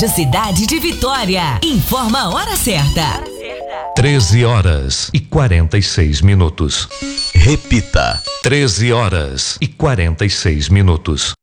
Rádio Cidade de Vitória. Informa a hora certa. 13h46. Repita. 13h46.